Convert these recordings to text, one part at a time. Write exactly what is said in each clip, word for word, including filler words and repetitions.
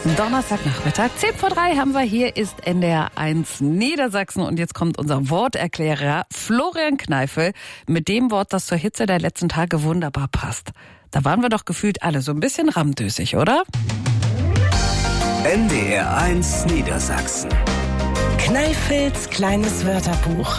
Donnerstagnachmittag, zehn vor drei haben wir. Hier ist N D R eins Niedersachsen und jetzt kommt unser Worterklärer Florian Kneifel mit dem Wort, das zur Hitze der letzten Tage wunderbar passt. Da waren wir doch gefühlt alle so ein bisschen rammdösig, oder? N D R eins Niedersachsen. Kneifels kleines Wörterbuch.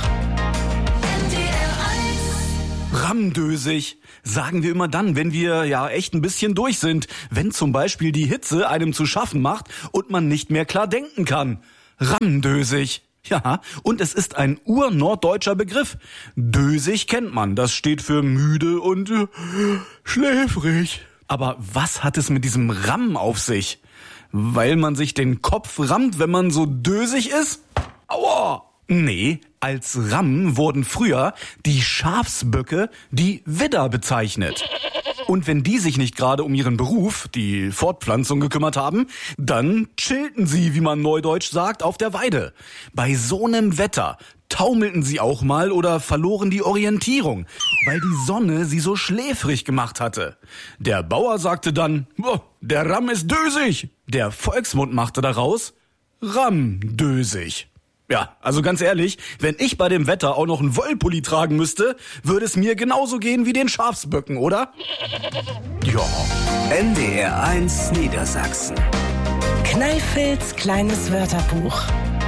Rammdösig sagen wir immer dann, wenn wir ja echt ein bisschen durch sind, wenn zum Beispiel die Hitze einem zu schaffen macht und man nicht mehr klar denken kann. Rammdösig. Ja, und es ist ein urnorddeutscher Begriff. Dösig kennt man, das steht für müde und äh, schläfrig. Aber was hat es mit diesem Ramm auf sich? Weil man sich den Kopf rammt, wenn man so dösig ist? Aua! Nee, als Ramm wurden früher die Schafsböcke, die Widder, bezeichnet. Und wenn die sich nicht gerade um ihren Beruf, die Fortpflanzung, gekümmert haben, dann chillten sie, wie man neudeutsch sagt, auf der Weide. Bei so einem Wetter taumelten sie auch mal oder verloren die Orientierung, weil die Sonne sie so schläfrig gemacht hatte. Der Bauer sagte dann, oh, der Ramm ist dösig. Der Volksmund machte daraus Rammdösig. Ja, also ganz ehrlich, wenn ich bei dem Wetter auch noch einen Wollpulli tragen müsste, würde es mir genauso gehen wie den Schafsböcken, oder? Ja. N D R eins Niedersachsen. Kneifels kleines Wörterbuch.